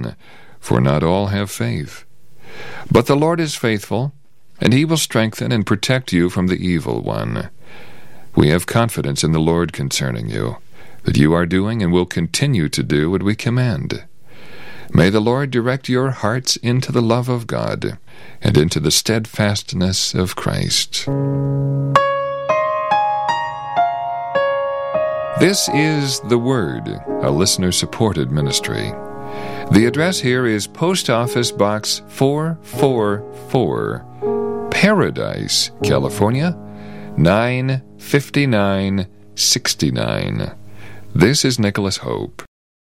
again, for not all have faith. But the Lord is faithful, and he will strengthen and protect you from the evil one. We have confidence in the Lord concerning you, that you are doing and will continue to do what we command. May the Lord direct your hearts into the love of God and into the steadfastness of Christ. This is The Word, a listener-supported ministry. The address here is Post Office Box 444, Paradise, California, 95969. This is Nicholas Hope.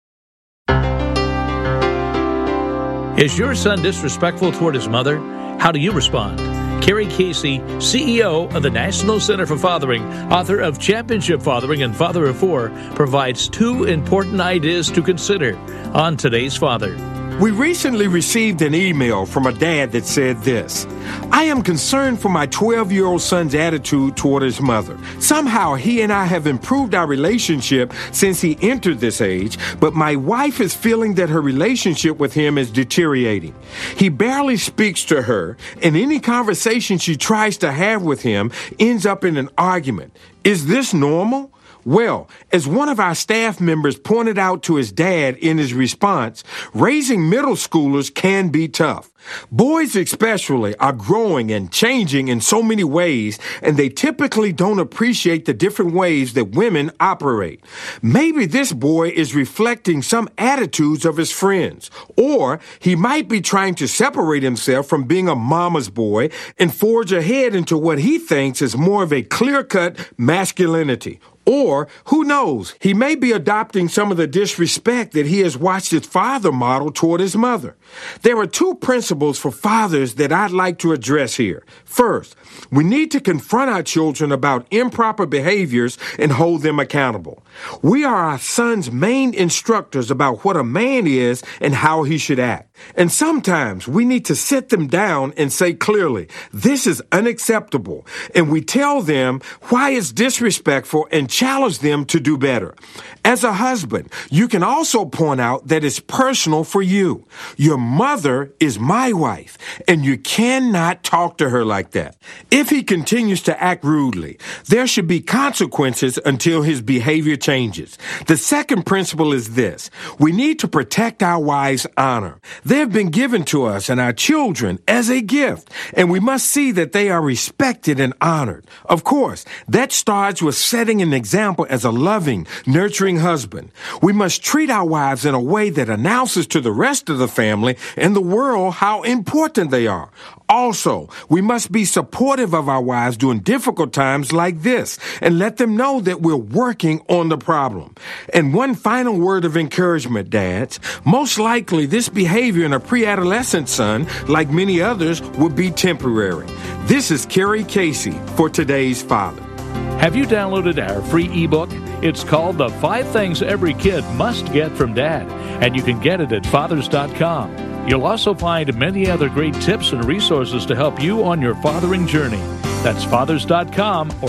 Is your son disrespectful toward his mother? How do you respond? Carrie Casey, CEO of the National Center for Fathering, author of Championship Fathering and Father of Four, provides 2 important ideas to consider on Today's Father. We recently received an email from a dad that said this: I am concerned for my 12-year-old son's attitude toward his mother. Somehow he and I have improved our relationship since he entered this age, but my wife is feeling that her relationship with him is deteriorating. He barely speaks to her, and any conversation she tries to have with him ends up in an argument. Is this normal? Well, as one of our staff members pointed out to his dad in his response, raising middle schoolers can be tough. Boys especially are growing and changing in so many ways, and they typically don't appreciate the different ways that women operate. Maybe this boy is reflecting some attitudes of his friends, or he might be trying to separate himself from being a mama's boy and forge ahead into what he thinks is more of a clear-cut masculinity. Or, who knows, he may be adopting some of the disrespect that he has watched his father model toward his mother. There are 2 principles for fathers that I'd like to address here. First, we need to confront our children about improper behaviors and hold them accountable. We are our sons' main instructors about what a man is and how he should act. And sometimes we need to sit them down and say clearly, this is unacceptable. And we tell them why it's disrespectful and challenge them to do better. As a husband, you can also point out that it's personal for you. Your mother is my wife, and you cannot talk to her like that. If he continues to act rudely, there should be consequences until his behavior changes. The second principle is this: we need to protect our wives' honor. They have been given to us and our children as a gift, and we must see that they are respected and honored. Of course, that starts with setting an example as a loving, nurturing husband. We must treat our wives in a way that announces to the rest of the family and the world how important they are. Also, we must be supportive of our wives during difficult times like this and let them know that we're working on the problem. And one final word of encouragement, dads. Most likely, this behavior in a pre-adolescent son, like many others, will be temporary. This is Carrie Casey for Today's Father. Have you downloaded our free ebook? It's called The 5 Things Every Kid Must Get from Dad, and you can get it at fathers.com. You'll also find many other great tips and resources to help you on your fathering journey. That's fathers.com or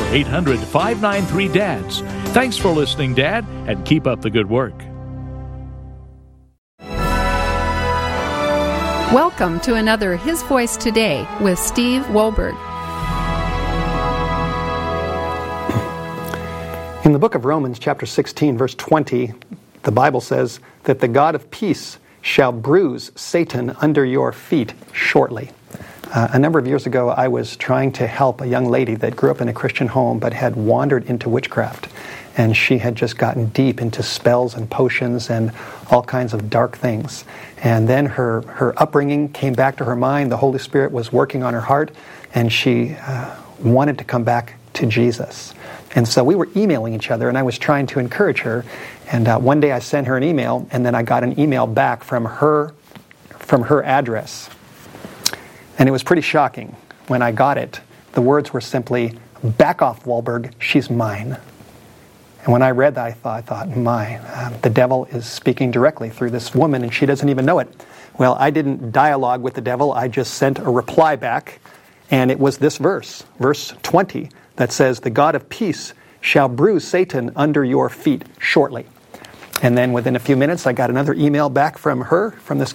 800-593-DADS. Thanks for listening, Dad, and keep up the good work. Welcome to another His Voice Today with Steve Wohlberg. In the book of Romans, chapter 16, verse 20, the Bible says that the God of peace shall bruise Satan under your feet shortly. A number of years ago, I was trying to help a young lady that grew up in a Christian home but had wandered into witchcraft. And she had just gotten deep into spells and potions and all kinds of dark things. And then her upbringing came back to her mind. The Holy Spirit was working on her heart, and she wanted to come back to Jesus. And so we were emailing each other, and I was trying to encourage her. And one day I sent her an email, and then I got an email back from her address. And it was pretty shocking. When I got it, the words were simply, "Back off, Wohlberg, she's mine." And when I read that, I thought, the devil is speaking directly through this woman, and she doesn't even know it. Well, I didn't dialogue with the devil. I just sent a reply back, and it was this verse 20, that says, "The God of peace shall bruise Satan under your feet shortly." And then within a few minutes, I got another email back from her, from this